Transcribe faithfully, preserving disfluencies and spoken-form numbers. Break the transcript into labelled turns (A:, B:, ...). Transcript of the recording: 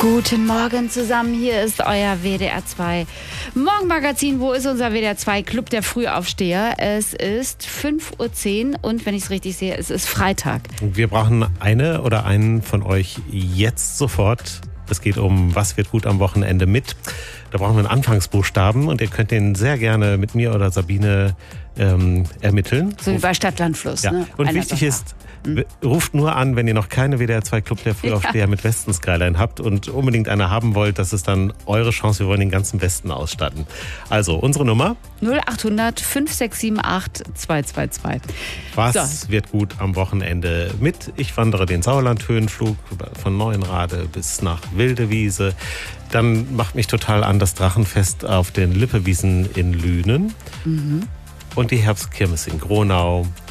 A: Guten Morgen zusammen, hier ist euer W D R zwei Morgenmagazin. Wo ist unser W D R zwei Club der Frühaufsteher? Es ist fünf Uhr zehn und wenn ich es richtig sehe, es ist Freitag.
B: Wir brauchen eine oder einen von euch jetzt sofort. Es geht um Was wird gut am Wochenende mit. Da brauchen wir einen Anfangsbuchstaben und ihr könnt den sehr gerne mit mir oder Sabine ähm, ermitteln.
A: So wie bei Stadt, Land, Fluss.
B: Ja.
A: Ne?
B: Und
A: Einer
B: wichtig
A: Sache.
B: ist, hm? ruft nur an, wenn ihr noch keine W D R zwei Club der Frühaufsteher ja. mit Westen Skyline habt und unbedingt eine haben wollt. Das ist dann eure Chance. Wir wollen den ganzen Westen ausstatten. Also unsere Nummer
A: null achthundert fünf sechs sieben acht zwei zwei zwei.
B: Was
A: so.
B: wird gut am Wochenende mit? Ich wandere den Sauerland-Höhenflug von Neuenrade bis nach Wildewiese. Dann macht mich total an das Drachenfest auf den Lippewiesen in Lünen. Mhm. Und die Herbstkirmes in Gronau.